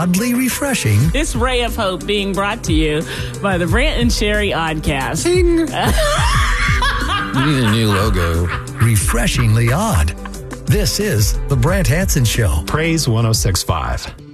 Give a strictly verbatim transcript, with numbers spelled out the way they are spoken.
oddly refreshing. This ray of hope being brought to you by the Brant and Sherry Oddcast. Ding. We need a new logo. Refreshingly odd. This is the Brant Hansen Show. Praise one oh six point five.